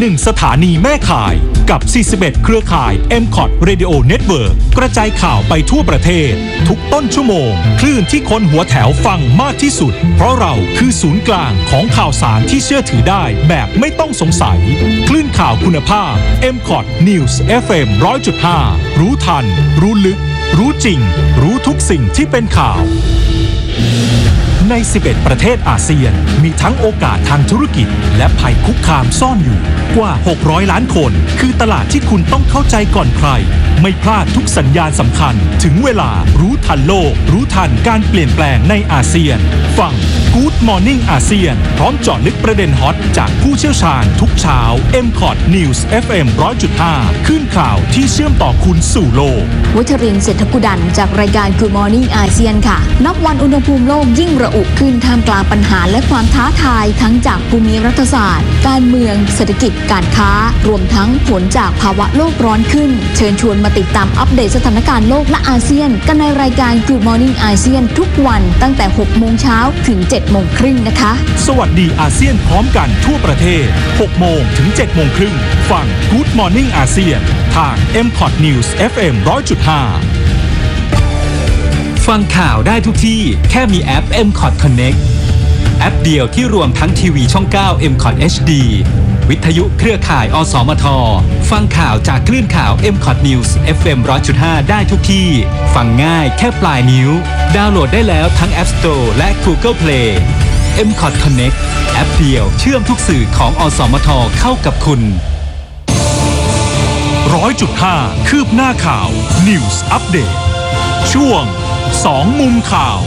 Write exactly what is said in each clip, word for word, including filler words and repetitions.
หนึ่งสถานีแม่ข่ายกับสี่สิบเอ็ดเครือข่าย เอ็ม คอท Radio Network กระจายข่าวไปทั่วประเทศทุกต้นชั่วโมงคลื่นที่คนหัวแถวฟังมากที่สุดเพราะเราคือศูนย์กลางของข่าวสารที่เชื่อถือได้แบบไม่ต้องสงสัยคลื่นข่าวคุณภาพ เอ็ม คอท News เอฟ เอ็ม หนึ่งร้อยจุดห้า รู้ทันรู้ลึกรู้จริงรู้ทุกสิ่งที่เป็นข่าวในสิบเอ็ดประเทศอาเซียนมีทั้งโอกาสทางธุรกิจและภัยคุกคามซ่อนอยู่กว่าหกร้อยล้านคนคือตลาดที่คุณต้องเข้าใจก่อนใครไม่พลาดทุกสัญญาณสำคัญถึงเวลารู้ทันโลกรู้ทันการเปลี่ยนแปลงในอาเซียนฟัง Good Morning อาเซียนพร้อมเจาะลึกประเด็นฮอตจากผู้เชี่ยวชาญทุกเช้า เอ็ม คอท News เอฟ เอ็ม หนึ่งร้อยจุดห้า ขึ้นข่าวที่เชื่อมต่อคุณสู่โลกวัชรินทร์ เศรษฐกุดันจากรายการ Good Morning อาเซียนค่ะนับวันอุณหภูมิโลกยิ่งระอุขึ้นท่ามกลางปัญหาและความท้าทายทั้งจากภูมิรัฐศาสตร์การเมืองเศรษฐกิจการค้ารวมทั้งผลจากภาวะโลกร้อนขึ้นเชิญชวนมาติดตามอัปเดตสถานการณ์โลกและอาเซียนกันในรายการ Good Morning อาเซียนทุกวันตั้งแต่หกโมงเช้าถึงเจ็ดโมงครึ่งนะคะสวัสดีอาเซียนพร้อมกันทั่วประเทศหกโมงถึงเจ็ดโมงครึ่งฟัง Good Morning อาเซียนทาง เอ็ม คอท News เอฟ เอ็ม หนึ่งร้อยจุดห้าฟังข่าวได้ทุกที่แค่มีแอป เอ็ม คอท Connect แอปเดียวที่รวมทั้งทีวีช่อง เก้า เอ็ม คอท เอช ดี วิทยุเครือข่าย อสมท ฟังข่าวจากคลื่นข่าว เอ็ม คอท News เอฟ เอ็ม หนึ่งร้อยจุดห้า ได้ทุกที่ฟังง่ายแค่ปลายนิ้วดาวน์โหลดได้แล้วทั้ง App Store และ Google Play เอ็ม คอท Connect แอปเดียวเชื่อมทุกสื่อของอสมทเข้ากับคุณหนึ่งร้อยจุดห้า คืบหน้าข่าว News Update ช่วงสองมุมข่าว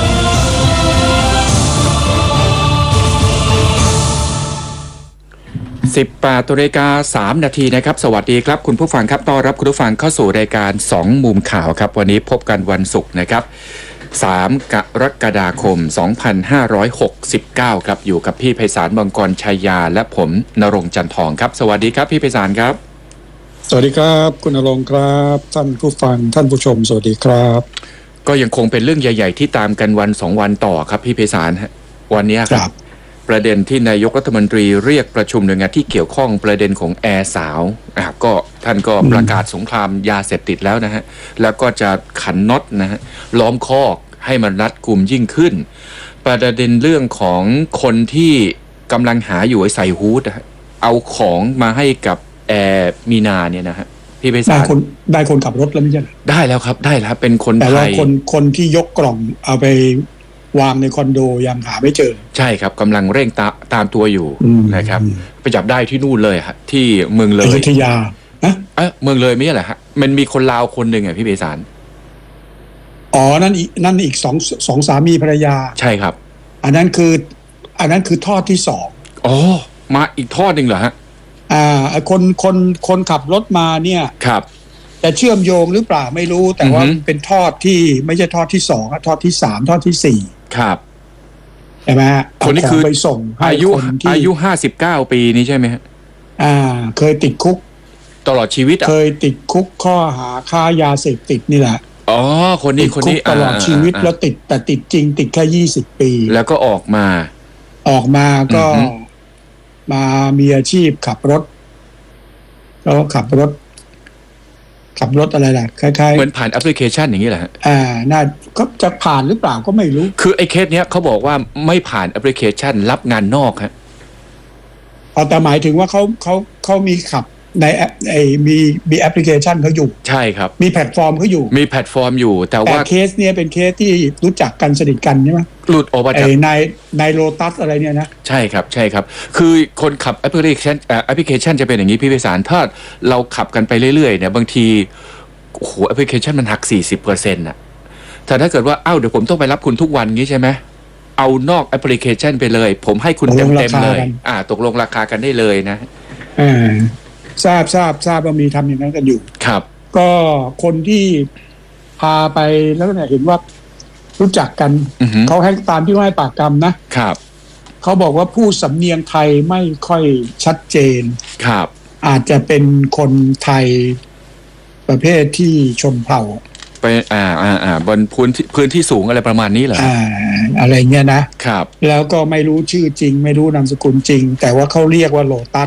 สิบแปดนาฬิกาสามนาทีนะครับสวัสดีครับคุณผู้ฟังครับต้อนรับคุณผู้ฟังเข้าสู่รายการสองมุมข่าวครับวันนี้พบกันวันศุกร์นะครับสามกรกฎาคมสองพันห้าร้อยหกสิบเก้าครับอยู่กับพี่ไพศาลบังกรชัยยาและผมณรงค์จันทองครับสวัสดีครับพี่ไพศาลครับสวัสดีครับคุณณรงค์ครับท่านผู้ฟังท่านผู้ชมสวัสดีครับก็ยังคงเป็นเรื่องใหญ่ๆที่ตามกันวันสองวันต่อครับพี่ไพศาลวันนี้ครับประเด็นที่นายกรัฐมนตรีเรียกประชุมหน่วยงานที่เกี่ยวข้องประเด็นของแอร์สาวอ่ะก็ท่านก็ประกาศสงครามยาเสพติดแล้วนะฮะแล้วก็จะขันน็อตนะฮะล้อมคอกให้มันรัดกุมยิ่งขึ้นประเด็นเรื่องของคนที่กำลังหาอยู่ไอ้ใส่ฮูดเอาของมาให้กับแอร์มีนาเนี่ยนะฮะพี่ไพศาลได้คนได้คนขับรถแล้วไม่ใช่ได้แล้วครับได้แล้วเป็นคนไทยแต่ว่าคนคนที่ยกกล่องเอาไปวางในคอนโดยังหาไม่เจอใช่ครับกำลังเร่งตาตามตัวอยู่นะครับไปจับได้ที่นู่นเลยฮะที่เมืองเลยอยุธยานะเอ๊ะเมืองเลยไม่ใช่เหรอฮะมันมีคนลาวคนหนึ่งอ่ะพี่ไพศาลอ๋อนั่นอีกนั่นอีกสองสองสามีภรรยาใช่ครับอันนั้นคืออันนั้นคือทอดที่สองอ๋อมาอีกทอดหนึ่งเหรอฮะอ่าคนคนคนขับรถมาเนี่ยครับจะเชื่อมโยงหรือเปล่าไม่รู้แต่ว่าเป็นทอดที่ไม่ใช่ทอดที่สองทอดที่สามทอดที่สี่ครับใช่ไหมฮะคนนี้คือไปส่งอายุอายุห้าสิบเก้าปีนี้ใช่ไหมฮะอ่าเคยติดคุกตลอดชีวิตอ่ะเคยติดคุกข้อหาค้ายาเสพติดนี่แหละอ๋อคนนี้คนนี้ตลอดชีวิตแล้วติดแต่ติดจริงติดแค่ยี่สิบปีแล้วก็ออกมาออกมาก็มามีอาชีพขับรถแล้วขับรถขับรถอะไรล่ะคล้ายๆเหมือนผ่านแอปพลิเคชันอย่างนี้แหละอ่าน่าก็จะผ่านหรือเปล่าก็ไม่รู้คือไอ้เคสเนี้ยเขาบอกว่าไม่ผ่านแอปพลิเคชันรับงานนอกฮะเอาแต่หมายถึงว่าเขาเขาเขามีขับในแอปไอ้มีมีแอปพลิเคชันเขาอยู่ใช่ครับมีแพลตฟอร์มเขาอยู่มีแพลตฟอร์มอยู่แต่ว่าเคสเนี้ยเป็นเคสที่รู้จักกันสนิทกันใช่ไหมหลุดออกมาจากไอ้นายนายโลตัสอะไรเนี่ยนะใช่ครับใช่ครับคือคนขับแอปพลิเคชันแอปพลิเคชันจะเป็นอย่างนี้พี่ไพศาลถ้าเราขับกันไปเรื่อยๆเนี่ยบางทีโอ้โหแอปพลิเคชันมันหัก สี่สิบเปอร์เซ็นต์ น่ะแต่ถ้าเกิดว่าอ้าวเดี๋ยวผมต้องไปรับคุณทุกวันงี้ใช่ไหมเอานอกแอปพลิเคชันไปเลยผมให้คุณเต็มๆเลยอ่าตกลงราคากันได้เลยนะอ่าทราบทราบทราบว่ามีทำอย่างนั้นกันอยู่ครับก็คนที่พาไปแล้วเนี่ยเห็นว่ารู้จักกันเขาให้ตามที่ว่าให้ปากคำนะครับเขาบอกว่าผู้สำเนียงไทยไม่ค่อยชัดเจนครับอาจจะเป็นคนไทยประเภทที่ชนเผ่าไปอ่าอ่าอ่าบนพื้นที่พื้นที่สูงอะไรประมาณนี้เหรออ่าอะไรเงี้ยนะครับแล้วก็ไม่รู้ชื่อจริงไม่รู้นามสกุลจริงแต่ว่าเขาเรียกว่าโลตัส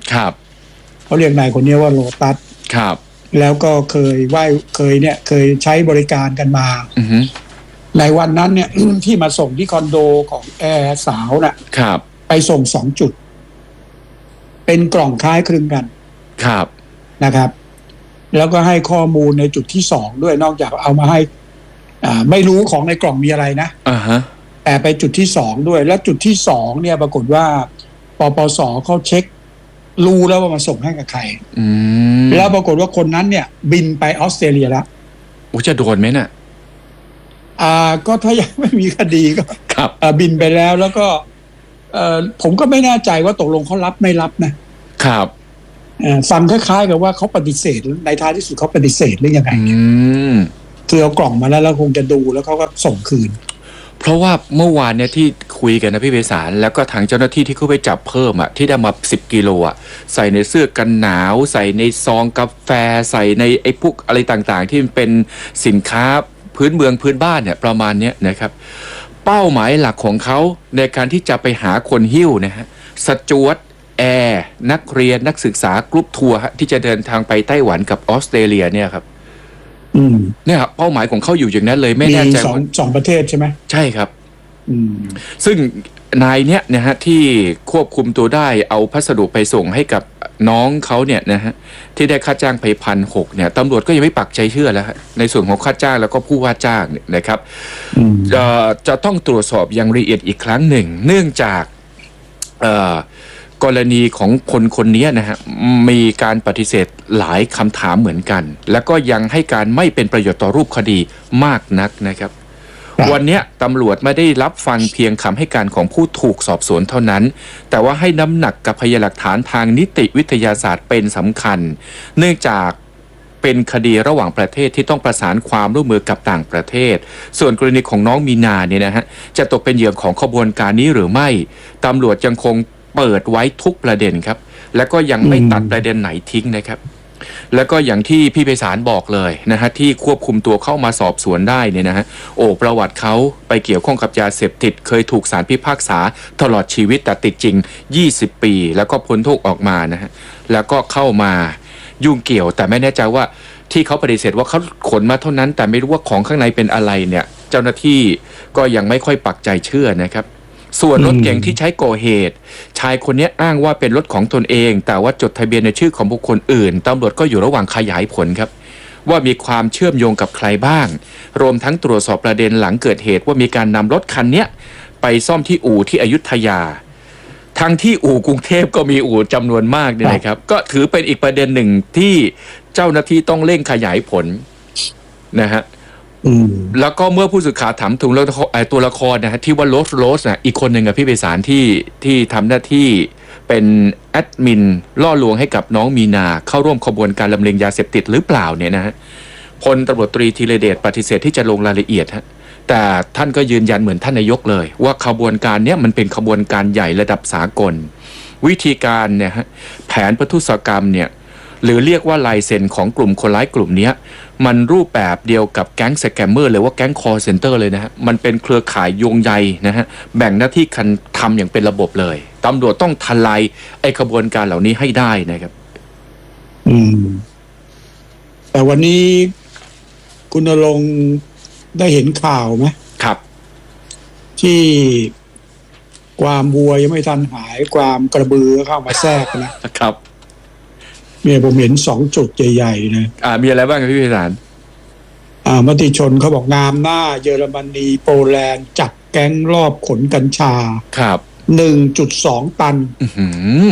ครับเขาเรียกนายคนนี้ว่าโลตัสครับแล้วก็เคยไหว้เคยเนี่ยเคยใช้บริการกันมาอือในวันนั้นเนี่ย ที่มาส่งที่คอนโดของแอร์สาวน่ะครับไปส่งสองจุดเป็นกล่องคล้ายคลึงกันครับนะครับแล้วก็ให้ข้อมูลในจุดที่สองด้วยนอกจากเอามาให้อ่าไม่รู้ของในกล่องมีอะไรนะอ่าฮะแต่ไปจุดที่สองด้วยแล้วจุดที่สองเนี่ยปรากฏว่าปปสเขาเช็ครู้แล้วว่ามาส่งให้กับใครแล้วปรากฏว่าคนนั้นเนี่ยบินไปออสเตรเลียแล้วโอ้จะโดนไหมน่ะอ่าก็ถ้ายังไม่มีคดีก็ครับบินไปแล้วแล้วก็เอ่อผมก็ไม่แน่ใจว่าตกลงเขารับไม่รับนะครับฟังคล้ายๆกับว่าเขาปฏิเสธในท้ายที่สุดเขาปฏิเสธหรือยังไงคือเอากล่องมาแล้วแล้วคงจะดูแล้วเขาก็ส่งคืนเพราะว่าเมื่อวานเนี่ยที่คุยกันนะพี่เวสารแล้วก็ทางเจ้าหน้าที่ที่เขาไปจับเพิ่มอ่ะที่ได้มาสิบกิโลอ่ะใส่ในเสื้อกันหนาวใส่ในซองกาแฟใส่ในไอ้พวกอะไรต่างๆที่มันเป็นสินค้าพื้นเมืองพื้นบ้านเนี่ยประมาณเนี้ยนะครับเป้าหมายหลักของเขาในการที่จะไปหาคนหิ้วนะฮะสจ๊วตแอร์นักเรียนนักศึกษากรุ๊ปทัวร์ที่จะเดินทางไปไต้หวันกับออสเตรเลียเนี่ยครับอืมเนี่ยครับเป้าหมายของเขาอยู่อย่างนั้นเลยไม่แน่ใจสองสองประเทศใช่ไหมใช่ครับอืมซึ่งนายเนี้ยนะฮะที่ควบคุมตัวได้เอาพัสดุไปส่งให้กับน้องเขาเนี่ยนะฮะที่ได้ค่าจ้างไปพันหกเนี่ยตำรวจก็ยังไม่ปักใจเชื่อแล้วในส่วนของค่าจ้างแล้วก็ผู้ว่าจ้างเนี่ยนะครับจะจะต้องตรวจสอบอย่างละเอียดอีกครั้งหนึ่งเนื่องจากเอ่อกรณีของคนคนนี้นะฮะมีการปฏิเสธหลายคำถามเหมือนกันแล้วก็ยังให้การไม่เป็นประโยชน์ต่อรูปคดีมากนักนะครับวันนี้ตำรวจไม่ได้รับฟังเพียงคำให้การของผู้ถูกสอบสวนเท่านั้นแต่ว่าให้น้ำหนักกับพยานหลักฐานทางนิติวิทยาศาสตร์เป็นสำคัญเนื่องจากเป็นคดีระหว่างประเทศที่ต้องประสานความร่วมมือกับต่างประเทศส่วนกรณีของน้องมีนาเนี่ยนะฮะจะตกเป็นเหยื่อของขบวนการนี้หรือไม่ตำรวจยังคงเปิดไว้ทุกประเด็นครับแล้วก็ยังไม่ตัดประเด็นไหนทิ้งนะครับแล้วก็อย่างที่พี่ไพศาลบอกเลยนะฮะที่ควบคุมตัวเข้ามาสอบสวนได้เนี่ยนะฮะโอ้ประวัติเขาไปเกี่ยวข้องกับยาเสพติดเคยถูกศาลพิพากษาตลอดชีวิตแต่ติดจริงยี่สิบปีแล้วก็พ้นโทษออกมานะฮะแล้วก็เข้ามายุ่งเกี่ยวแต่ไม่แน่ใจว่าที่เขาปฏิเสธว่าเขาขนมาเท่านั้นแต่ไม่รู้ว่าของข้างในเป็นอะไรเนี่ยเจ้าหน้าที่ก็ยังไม่ค่อยปักใจเชื่อนะครับส่วนรถเก๋งที่ใช้ก่อเหตุชายคนนี้อ้างว่าเป็นรถของตนเองแต่ว่าจดทะเบียนในชื่อของบุคคลอื่นตำรวจก็อยู่ระหว่างขยายผลครับว่ามีความเชื่อมโยงกับใครบ้างรวมทั้งตรวจสอบประเด็นหลังเกิดเหตุว่ามีการนำรถคันนี้ไปซ่อมที่อู่ที่อยุธยาทั้งที่อู่กรุงเทพก็มีอู่จำนวนมากเนี่ยนะครับก็ถือเป็นอีกประเด็นหนึ่งที่เจ้าหน้าที่ต้องเร่งขยายผลนะฮะแล้วก็เมื่อผู้สื่อข่าวถามถึงตัวละครนะฮะที่ว่าโรสโรสนะอีกคนหนึ่งอะพี่ไพศาลที่ที่ทำหน้าที่เป็นแอดมินล่อลวงให้กับน้องมีนาเข้าร่วมขบวนการลำเลียงยาเสพติดหรือเปล่าเนี่ยนะฮะพลตำรวจตรีธีรเดชปฏิเสธที่จะลงรายละเอียดฮะแต่ท่านก็ยืนยันเหมือนท่านนายกเลยว่าขบวนการเนี้ยมันเป็นขบวนการใหญ่ระดับสากลวิธีการเนี่ยฮะแผนประทุษกรรมเนี่ยหรือเรียกว่าลายเซ็นของกลุ่มคนร้ายกลุ่มนี้มันรูปแบบเดียวกับแก๊งสแกมเมอร์เลยว่าแก๊งคอร์เซ็นเตอร์เลยนะฮะมันเป็นเครือข่ายโยงใยนะฮะแบ่งหน้าที่กันทำอย่างเป็นระบบเลยตำรวจต้องทลายไอ้ขบวนการเหล่านี้ให้ได้นะครับอืมแต่วันนี้คุณณรงค์ได้เห็นข่าวไหมครับที่ความวัวยังไม่ทันหายความกระบือเข้ามาแทรกนะครับเนี่ยผมเห็นสองจุดใหญ่ๆนะอ่ามีอะไรบ้างครับพี่ไพศาลอ่ามติชนเขาบอกงามหน้าเยอรมนีโปแลนด์จับแก๊งรอบขนกัญชาครับหนึ่งจุดสอง ตันอื้อหือ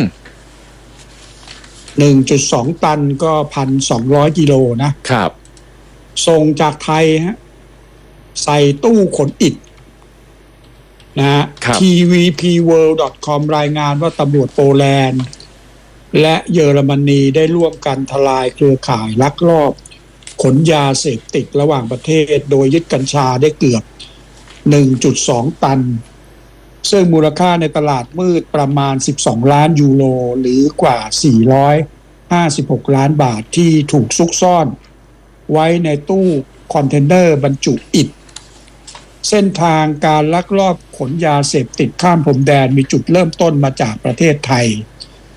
หนึ่งจุดสอง ตันก็ หนึ่งพันสองร้อย กิโลนะครับส่งจากไทยฮะใส่ตู้ขนอิฐนะฮะ ที วี พี เวิลด์ ดอท คอม รายงานว่าตำรวจโปแลนด์และเยอรมนีได้ร่วมกันทลายเครือข่ายลักลอบขนยาเสพติดระหว่างประเทศโดยยึดกัญชาได้เกือบ หนึ่งจุดสอง ตันซึ่งมูลค่าในตลาดมืดประมาณสิบสองล้านยูโรหรือกว่าสี่ร้อยห้าสิบหกล้านบาทที่ถูกซุกซ่อนไว้ในตู้คอนเทนเนอร์บรรจุอิฐเส้นทางการลักลอบขนยาเสพติดข้ามพรมแดนมีจุดเริ่มต้นมาจากประเทศไทย ผ่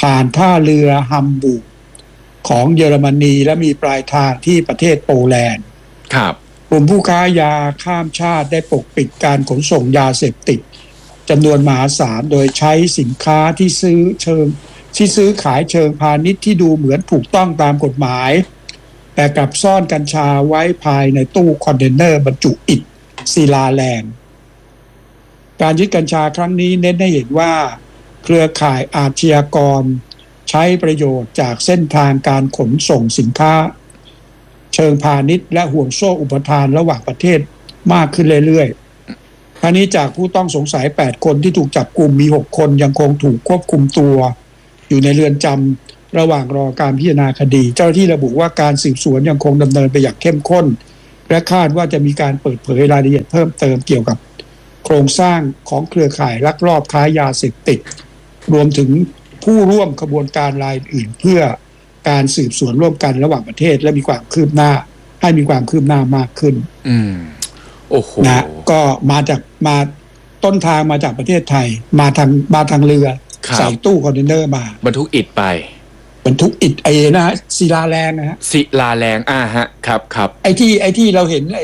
ผ่านท่าเรือฮัมบูร์กของเยอรมนีและมีปลายทางที่ประเทศโปแลนด์ครับกลุ่มผู้ค้ายาข้ามชาติได้ปกปิดการขนส่งยาเสพติดจำนวนมหาศาลโดยใช้สินค้าที่ซื้อเชิงที่ซื้อขายเชิงพาณิชย์ที่ดูเหมือนถูกต้องตามกฎหมายแต่กลับซ่อนกัญชาไว้ภายในตู้คอนเทนเนอร์บรรจุอิฐศิลาแรงการยึดกัญชาครั้งนี้เน้นให้เห็นว่าเครือข่ายอาชญากรใช้ประโยชน์จากเส้นทางการขนส่งสินค้าเชิงพาณิชย์และห่วงโซ่อุปทานระหว่างประเทศมากขึ้นเรื่อยๆทั้งนี้จากผู้ต้องสงสัยแปดคนที่ถูกจับกุมมีหกคนยังคงถูกควบคุมตัวอยู่ในเรือนจำระหว่างรอการพิจารณาคดีเจ้าหน้าที่ระบุว่าการสืบสวนยังคงดำเนินไปอย่างเข้มข้นและคาดว่าจะมีการเปิดเผยรายละเอียดเพิ่มเติมเกี่ยวกับโครงสร้างของเครือข่ายลักลอบค้ายาเสพติดรวมถึงผู้ร่วมขบวนการรายอื่นเพื่อการสืบสวนร่วมกันระหว่างประเทศและมีความคืบหน้าให้มีความคืบหน้ามากขึ้นอืมโอ้โหนะก็มาจากมาต้นทางมาจากประเทศไทยมาทางมาทางเรือใส่ตู้คอนเทนเนอร์มาบรรทุกอิฐไปบรรทุกอิฐไอ้นะฮะศิลาแรงนะฮะศิลาแรงอ่าฮะครับครับไอ้ที่ไอ้ที่เราเห็นไอ้